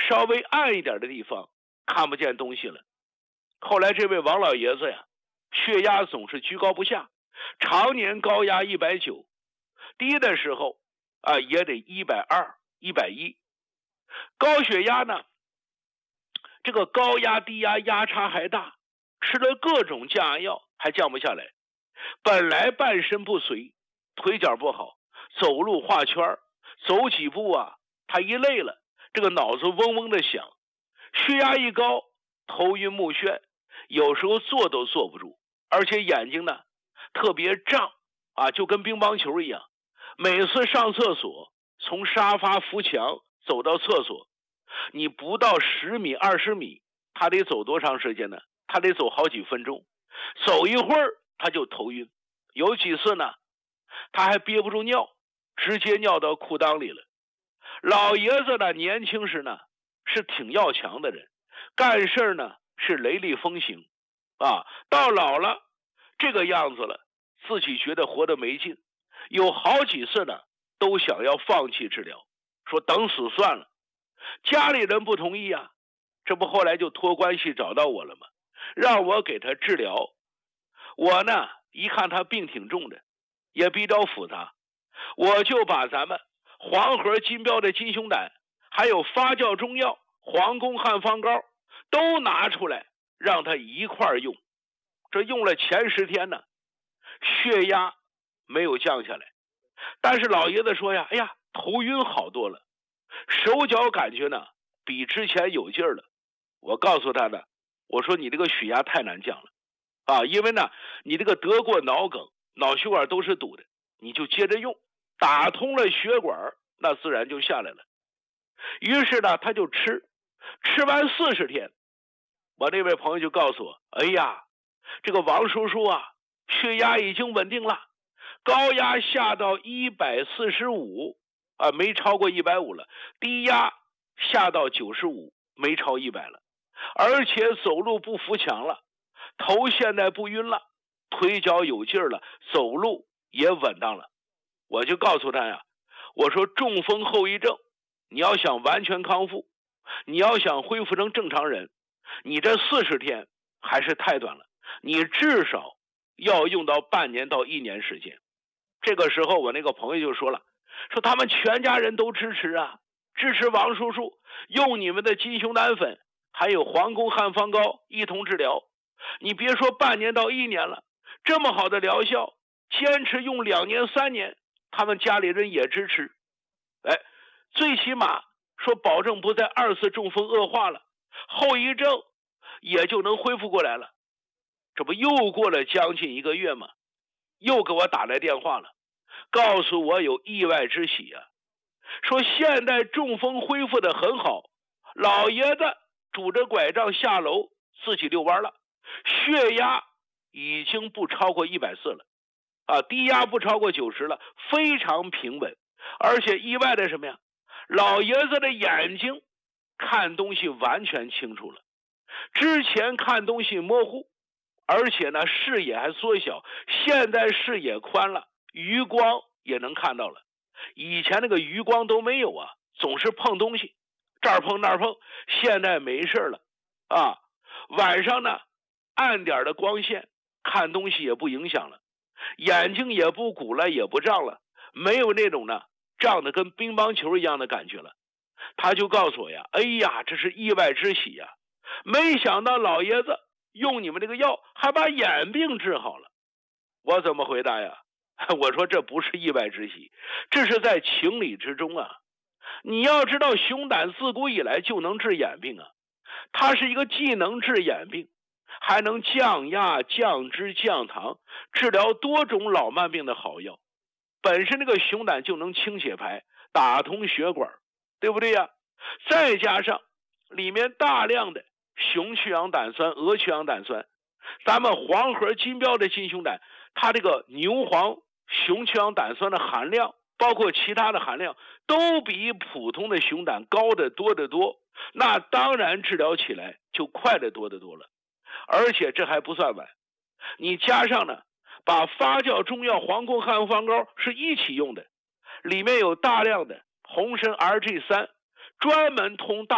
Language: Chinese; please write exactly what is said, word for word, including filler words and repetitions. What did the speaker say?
稍微暗一点的地方看不见东西了。后来这位王老爷子呀，血压总是居高不下，常年高压一百九，低的时候啊也得一百二、一百一。高血压呢，这个高压低压压差还大，吃了各种降压药还降不下来。本来半身不遂，腿脚不好，走路画圈，走几步啊，他一累了，这个脑子嗡嗡的响，血压一高，头晕目眩，有时候坐都坐不住，而且眼睛呢特别胀啊，就跟乒乓球一样。每次上厕所，从沙发扶墙走到厕所，你不到十米二十米，他得走多长时间呢？他得走好几分钟，走一会儿他就头晕。有几次呢，他还憋不住尿，直接尿到裤裆里了。老爷子呢，年轻时呢是挺要强的人，干事呢是雷厉风行啊，到老了这个样子了，自己觉得活得没劲，有好几次呢都想要放弃治疗，说等死算了。家里人不同意啊，这不后来就托关系找到我了吗？让我给他治疗。我呢一看他病挺重的，也比较复杂，我就把咱们黄河金标的金熊胆，还有发酵中药黄宫汉方膏都拿出来让他一块用。这用了前十天呢，血压没有降下来，但是老爷子说呀，哎呀，头晕好多了，手脚感觉呢比之前有劲儿了。我告诉他呢，我说你这个血压太难降了啊，因为呢你这个得过脑梗，脑血管都是堵的，你就接着用，打通了血管，那自然就下来了。于是呢他就吃，吃完四十天，我那位朋友就告诉我，哎呀，这个王叔叔啊，血压已经稳定了，高压下到一百四十五啊，没超过一百五了，低压下到九十五，没超一百了，而且走路不扶墙了，头现在不晕了，腿脚有劲儿了，走路也稳当了。我就告诉他呀，我说中风后遗症，你要想完全康复，你要想恢复成正常人，你这四十天还是太短了，你至少要用到半年到一年时间。这个时候我那个朋友就说了，说他们全家人都支持啊，支持王叔叔用你们的金熊胆粉还有黄宫汉方膏一同治疗。你别说半年到一年了，这么好的疗效，坚持用两年三年，他们家里人也支持。哎，最起码说保证不再二次中风恶化了，后遗症也就能恢复过来了。这不又过了将近一个月吗？又给我打来电话了，告诉我有意外之喜啊，说现在中风恢复得很好，老爷子拄着拐杖下楼自己遛弯了，血压已经不超过一百四了啊，低压不超过九十了，非常平稳。而且意外的什么呀？老爷子的眼睛看东西完全清楚了，之前看东西模糊，而且呢视野还缩小，现在视野宽了，余光也能看到了。以前那个余光都没有啊，总是碰东西，这儿碰那儿碰，现在没事了啊。晚上呢暗点的光线看东西也不影响了，眼睛也不鼓了，也不胀了，没有那种呢胀得跟乒乓球一样的感觉了。他就告诉我呀，哎呀，这是意外之喜呀，没想到老爷子用你们这个药还把眼病治好了。我怎么回答呀？我说这不是意外之喜，这是在情理之中啊。你要知道熊胆自古以来就能治眼病啊，它是一个既能治眼病，还能降压降脂降糖，治疗多种老慢病的好药。本身这个熊胆就能清血排，打通血管，对不对呀？再加上里面大量的雄去氧胆酸、鹅去氧胆酸，咱们黄河金标的金熊胆，它这个牛黄雄去氧胆酸的含量，包括其他的含量，都比普通的熊胆高得多得多，那当然治疗起来就快得多得多了。而且这还不算完，你加上呢把发酵中药黄宫汉方膏是一起用的，里面有大量的红参 R G 三，专门通大